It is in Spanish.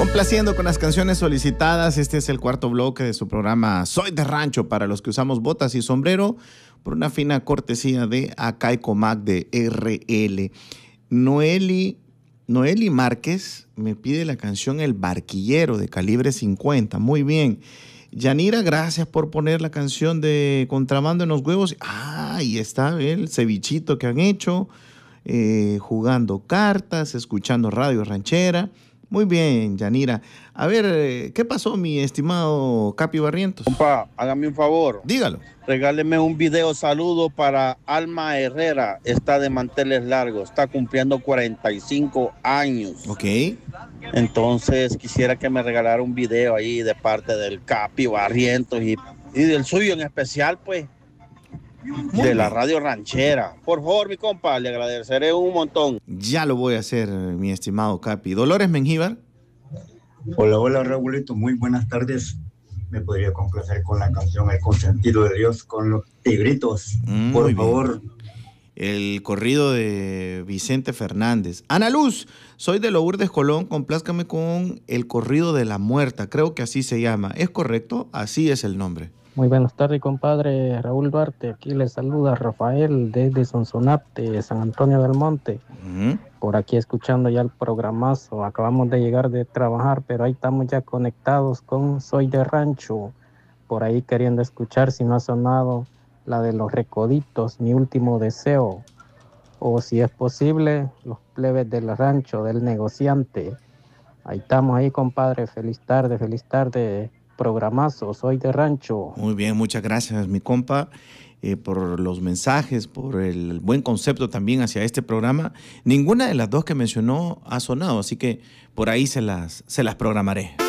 Complaciendo con las canciones solicitadas, este es el cuarto bloque de su programa Soy de Rancho, para los que usamos botas y sombrero, por una fina cortesía de Acay Comac de RL. Noeli Márquez me pide la canción El Barquillero de Calibre 50. Muy bien. Yanira, gracias por poner la canción de Contrabando en los Huevos. Ahí está el cevichito que han hecho, jugando cartas, escuchando radio ranchera. Muy bien, Yanira. A ver, ¿qué pasó, mi estimado Capi Barrientos? Compa, hágame un favor. Dígalo. Regáleme un video saludo para Alma Herrera. Está de manteles largos. Está cumpliendo 45 años. Ok. Entonces, quisiera que me regalara un video ahí de parte del Capi Barrientos y del suyo en especial, pues, de la radio ranchera. Por favor, mi compa, le agradeceré un montón. Ya lo voy a hacer, mi estimado Capi. Dolores Mengíbar. Hola, Raulito. Muy buenas tardes. Me podría complacer con la canción El Consentido de Dios con los Tigritos. Por favor. El corrido de Vicente Fernández. Ana Luz, soy de Lourdes Colón. Complázcame con El Corrido de la Muerta. Creo que así se llama. ¿Es correcto? Así es el nombre. Muy buenas tardes, compadre Raúl Duarte. Aquí le saluda Rafael desde Sonsonate, San Antonio del Monte. Por aquí escuchando ya el programazo. Acabamos de llegar de trabajar, pero ahí estamos ya conectados con Soy de Rancho. Por ahí queriendo escuchar si no ha sonado la de Los Recoditos, Mi Último Deseo. O si es posible, Los Plebes del Rancho, del Negociante. Ahí estamos ahí, compadre. Feliz tarde. Programazo, Soy de Rancho. Muy bien, muchas gracias, mi compa, por los mensajes, por el buen concepto también hacia este programa. Ninguna de las dos que mencionó ha sonado, así que por ahí se las programaré.